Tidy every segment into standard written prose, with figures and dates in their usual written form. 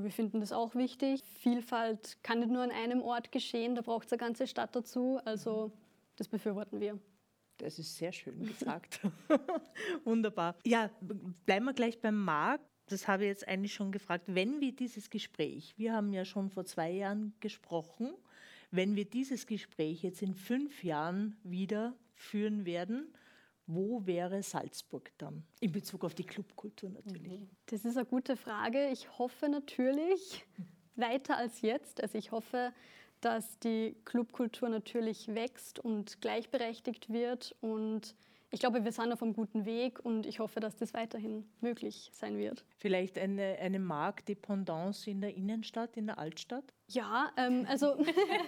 wir finden das auch wichtig. Vielfalt kann nicht nur an einem Ort geschehen, da braucht es eine ganze Stadt dazu. Also das befürworten wir. Das ist sehr schön gesagt. Wunderbar. Ja, bleiben wir gleich beim Markt. Das habe ich jetzt eigentlich schon gefragt. Wenn wir dieses Gespräch, wir haben ja schon vor 2 Jahren gesprochen, wenn wir dieses Gespräch jetzt in 5 Jahren wieder führen werden, wo wäre Salzburg dann? In Bezug auf die Clubkultur natürlich. Das ist eine gute Frage. Ich hoffe natürlich weiter als jetzt. Also ich hoffe, dass die Clubkultur natürlich wächst und gleichberechtigt wird. Und ich glaube, wir sind auf einem guten Weg und ich hoffe, dass das weiterhin möglich sein wird. Vielleicht eine Marktdependance in der Innenstadt, in der Altstadt? Ja, also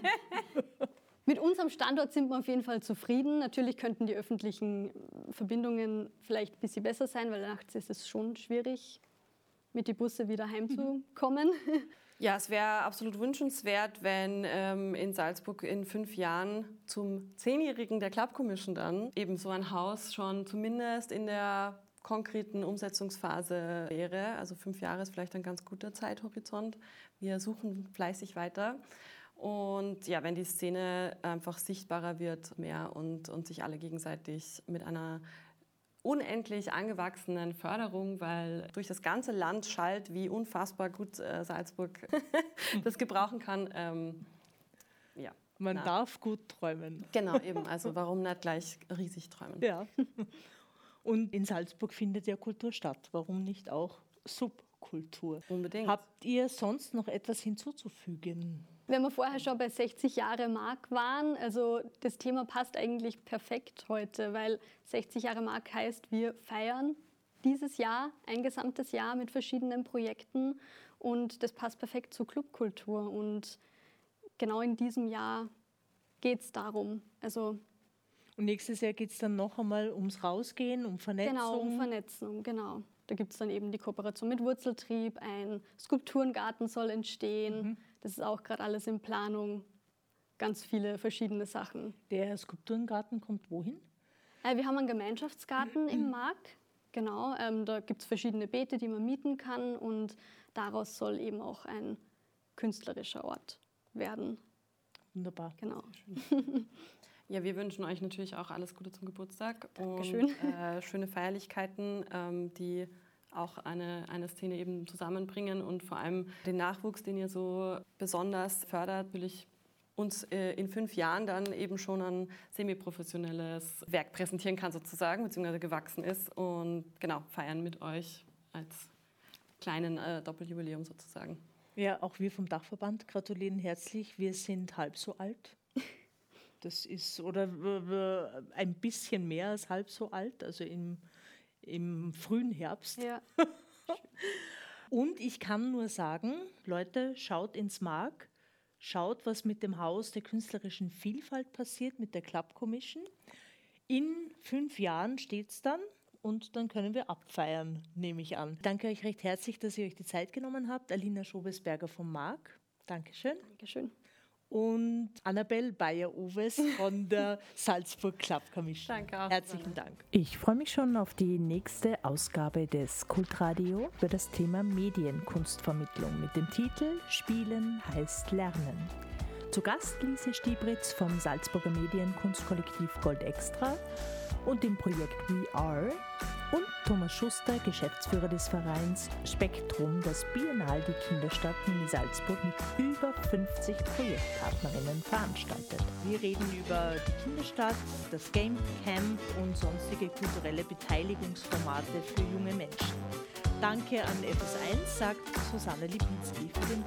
mit unserem Standort sind wir auf jeden Fall zufrieden. Natürlich könnten die öffentlichen Verbindungen vielleicht ein bisschen besser sein, weil nachts ist es schon schwierig, mit den Bussen wieder heimzukommen. Ja, es wäre absolut wünschenswert, wenn in Salzburg in 5 Jahren zum 10-Jährigen der Club Commission dann eben so ein Haus schon zumindest in der konkreten Umsetzungsphase wäre. Also 5 Jahre ist vielleicht ein ganz guter Zeithorizont. Wir suchen fleißig weiter. Und ja, wenn die Szene einfach sichtbarer wird mehr und sich alle gegenseitig mit einer unendlich angewachsenen Förderung, weil durch das ganze Land schallt, wie unfassbar gut Salzburg das gebrauchen kann. Ja. Man darf gut träumen. Genau, eben. Also warum nicht gleich riesig träumen? Ja. Und in Salzburg findet ja Kultur statt. Warum nicht auch Subkultur? Unbedingt. Habt ihr sonst noch etwas hinzuzufügen? Wenn wir vorher schon bei 60 Jahre Mark waren, also das Thema passt eigentlich perfekt heute, weil 60 Jahre Mark heißt, wir feiern dieses Jahr, ein gesamtes Jahr mit verschiedenen Projekten und das passt perfekt zur Clubkultur und genau in diesem Jahr geht es darum. Also und nächstes Jahr geht es dann noch einmal ums Rausgehen, um Vernetzung? Genau, um Vernetzung, genau. Da gibt es dann eben die Kooperation mit Wurzeltrieb, ein Skulpturengarten soll entstehen. Das ist auch gerade alles in Planung. Ganz viele verschiedene Sachen. Der Skulpturengarten kommt wohin? Wir haben einen Gemeinschaftsgarten im Markt. Genau, da gibt es verschiedene Beete, die man mieten kann. Und daraus soll eben auch ein künstlerischer Ort werden. Wunderbar. Genau. Ja, wir wünschen euch natürlich auch alles Gute zum Geburtstag. Dankeschön. Und schöne Feierlichkeiten, die auch eine Szene eben zusammenbringen und vor allem den Nachwuchs, den ihr so besonders fördert, natürlich uns in 5 Jahren dann eben schon ein semi-professionelles Werk präsentieren kann sozusagen, beziehungsweise gewachsen ist und genau, feiern mit euch als kleinen Doppeljubiläum sozusagen. Ja, auch wir vom Dachverband gratulieren herzlich. Wir sind halb so alt. Das ist oder ein bisschen mehr als halb so alt, also im frühen Herbst. Ja. Und ich kann nur sagen, Leute, schaut ins Mark, schaut, was mit dem Haus der künstlerischen Vielfalt passiert, mit der Club Commission. In 5 Jahren steht es dann und dann können wir abfeiern, nehme ich an. Danke euch recht herzlich, dass ihr euch die Zeit genommen habt. Alina Schobesberger vom Mark. Dankeschön. Dankeschön. Und Annabelle Bayer-Uwes von der Salzburg Club Commission. Danke auch. Herzlichen Dank. Ich freue mich schon auf die nächste Ausgabe des Kultradio über das Thema Medienkunstvermittlung mit dem Titel Spielen heißt Lernen. Zu Gast Lise Stiebritz vom Salzburger Medienkunstkollektiv Gold Extra und dem Projekt We Are und Thomas Schuster, Geschäftsführer des Vereins Spektrum, das Biennale die Kinderstadt Mini Salzburg mit über 50 Projektpartnerinnen veranstaltet. Wir reden über die Kinderstadt, das Game Camp und sonstige kulturelle Beteiligungsformate für junge Menschen. Danke an FS1, sagt Susanne Lipinski für den